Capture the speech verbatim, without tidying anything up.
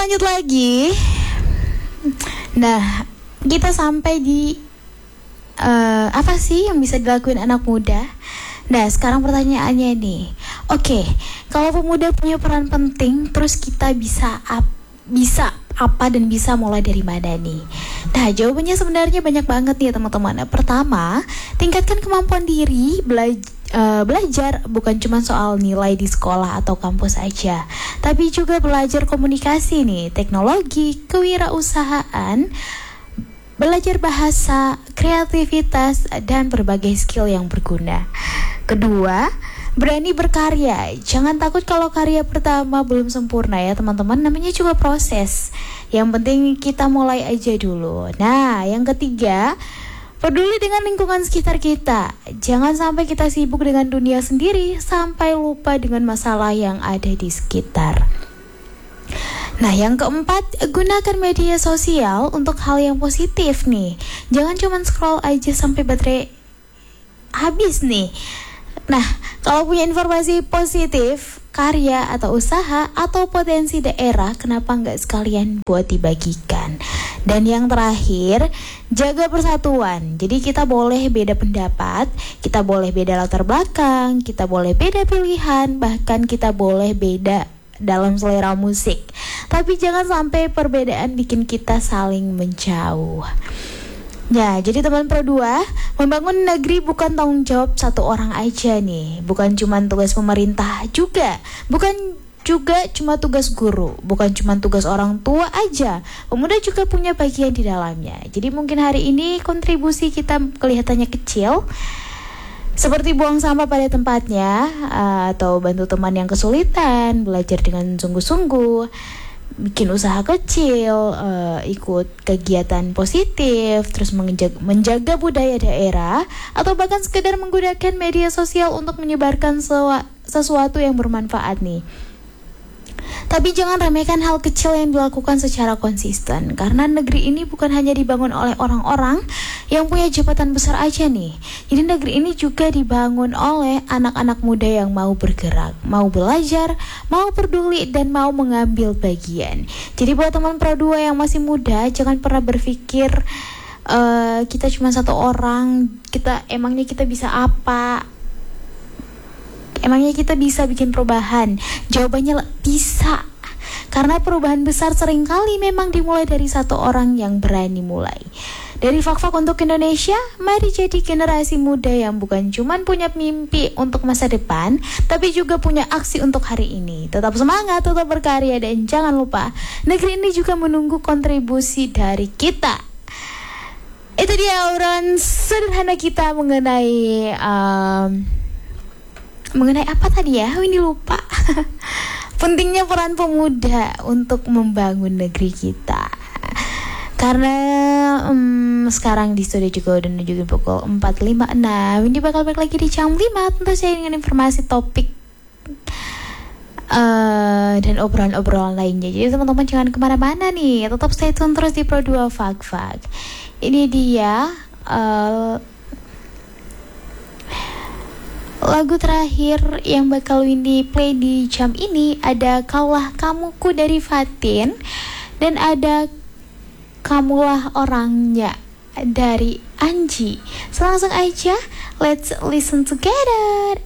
lanjut lagi. Nah, kita sampai di uh, apa sih yang bisa dilakuin anak muda? Nah, sekarang pertanyaannya nih. Oke, okay, kalau pemuda punya peran penting, terus kita bisa ap- bisa apa dan bisa mulai dari mana nih? Nah, jawabannya sebenarnya banyak banget nih teman-teman. Pertama, tingkatkan kemampuan diri, belajar Uh, belajar bukan cuma soal nilai di sekolah atau kampus aja, tapi juga belajar komunikasi nih, teknologi, kewirausahaan, belajar bahasa, kreativitas, dan berbagai skill yang berguna. Kedua, berani berkarya. Jangan takut kalau karya pertama belum sempurna ya teman-teman, namanya juga proses. Yang penting kita mulai aja dulu. Nah, yang ketiga, peduli dengan lingkungan sekitar kita. Jangan sampai kita sibuk dengan dunia sendiri sampai lupa dengan masalah yang ada di sekitar. Nah, yang keempat, gunakan media sosial untuk hal yang positif nih. Jangan cuma scroll aja sampai baterai habis nih. Nah, kalau punya informasi positif, karya atau usaha atau potensi daerah, kenapa nggak sekalian buat dibagikan? Dan yang terakhir, jaga persatuan. Jadi kita boleh beda pendapat, kita boleh beda latar belakang, kita boleh beda pilihan, bahkan kita boleh beda dalam selera musik. Tapi jangan sampai perbedaan bikin kita saling menjauh. Ya, jadi teman Pro dua, membangun negeri bukan tanggung jawab satu orang aja nih. Bukan cuma tugas pemerintah juga. Bukan juga cuma tugas guru. Bukan cuma tugas orang tua aja. Pemuda juga punya bagian di dalamnya. Jadi mungkin hari ini kontribusi kita kelihatannya kecil, seperti buang sampah pada tempatnya, atau bantu teman yang kesulitan, belajar dengan sungguh-sungguh, bikin usaha kecil, uh, ikut kegiatan positif, terus menjaga, menjaga budaya daerah, atau bahkan sekedar menggunakan media sosial untuk menyebarkan sewa, sesuatu yang bermanfaat nih. Tapi jangan remehkan hal kecil yang dilakukan secara konsisten, karena negeri ini bukan hanya dibangun oleh orang-orang yang punya jabatan besar aja nih. Jadi negeri ini juga dibangun oleh anak-anak muda yang mau bergerak, mau belajar, mau peduli, dan mau mengambil bagian. Jadi buat teman Pro dua yang masih muda, jangan pernah berpikir uh, kita cuma satu orang, kita emangnya kita bisa apa? Emangnya kita bisa bikin perubahan? Jawabannya bisa. Karena perubahan besar seringkali memang dimulai dari satu orang yang berani mulai. Dari Fak-Fak untuk Indonesia, mari jadi generasi muda yang bukan cuma punya mimpi untuk masa depan, tapi juga punya aksi untuk hari ini. Tetap semangat, tetap berkarya, dan jangan lupa, negeri ini juga menunggu kontribusi dari kita. Itu dia obrolan sederhana kita mengenai um, mengenai apa tadi ya? Ini lupa. Pentingnya peran pemuda untuk membangun negeri kita. Karena um, sekarang di studio juga udah menuju pukul empat lima puluh enam. Ini bakal balik lagi di jam lima, tentu saya dengan informasi topik uh, dan obrolan-obrolan lainnya. Jadi teman-teman jangan kemana-mana nih, tetap stay tune terus di Pro dua Fak-Fak. Ini dia uh, lagu terakhir yang bakal Windy play di jam ini. Ada Kaulah Kamuku dari Fatin, dan ada Kamulah Orangnya dari Anji. So langsung aja, let's listen together.